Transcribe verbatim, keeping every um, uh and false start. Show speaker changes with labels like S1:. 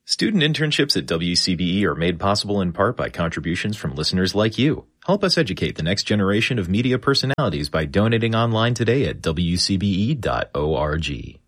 S1: Student internships at W C B E are made possible in part by contributions from listeners like you. Help us educate the next generation of media personalities by donating online today at w c b e dot org.